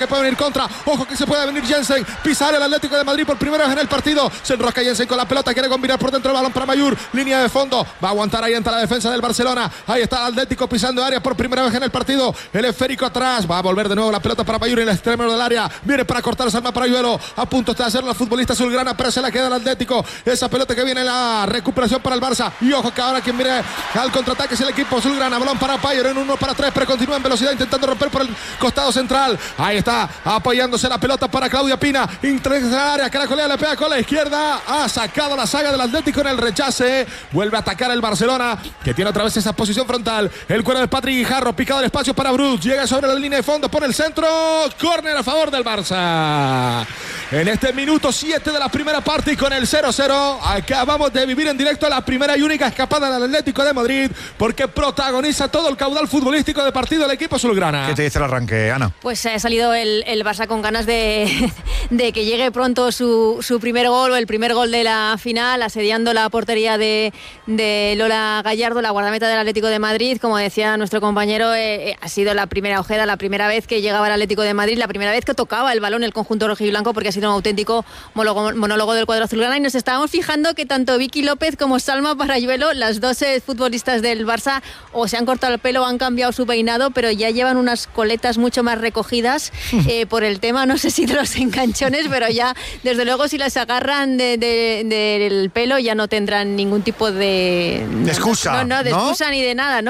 que puede venir contra. Ojo que se puede venir Jensen. Pisar el Atlético de Madrid por primera vez en el partido. Se enrosca Jensen con la pelota. Quiere combinar por dentro el balón para Mayur. Línea de fondo. Va a aguantar ahí ante la defensa del Barcelona. Ahí está el Atlético pisando área por primera vez en el partido. El esférico atrás. Va a volver de nuevo la pelota para Mayur en el extremo del área. Viene para cortar Salma para Ayuelo. A punto está de hacerlo la futbolista azulgrana, pero se la queda el Atlético. Esa pelota que viene en la recuperación para el Barça. Y ojo que ahora quien viene al contraataque es el equipo azulgrana. Balón para Payor en 1-3, pero continúa en velocidad intentando romper por el costado central. Ahí está apoyándose la pelota para Claudia Pina. Introduce el área, caracolea, le pega con la izquierda. Ha sacado la saga del Atlético en el rechace. Vuelve a atacar el Barcelona, que tiene otra vez esa posición frontal. El cuero de Patrick Guijarro, picado el espacio para Bruce. Llega sobre la línea de fondo, pone el centro. Córner a favor del Barça. En este minuto 7 de la primera parte y con el 0-0 acabamos de vivir en directo la primera y única escapada del Atlético de Madrid, porque protagoniza todo el caudal futbolístico de partido del equipo azulgrana. ¿Qué te dice el arranque, Ana? Pues ha salido el Barça con ganas de que llegue pronto su primer gol o el primer gol de la final, asediando la portería de Lola Gallardo, la guardameta del Atlético de Madrid. Como decía nuestro compañero, ha sido la primera ojeda, la primera vez que llegaba el Atlético de Madrid, la primera vez que tocaba el balón el conjunto rojiblanco, porque ha sido un auténtico monólogo del cuadro azulgrana. Y nos estábamos fijando que tanto Vicky López como Salma Parayuelo, las dos futbolistas del Barça, o se han cortado el pelo o han cambiado su peinado, pero ya llevan unas coletas mucho más recogidas por el tema, no sé si de los enganchones, pero ya desde luego si las agarran del pelo ya no tendrán ningún tipo de excusa, de excusa ni de nada, ¿no?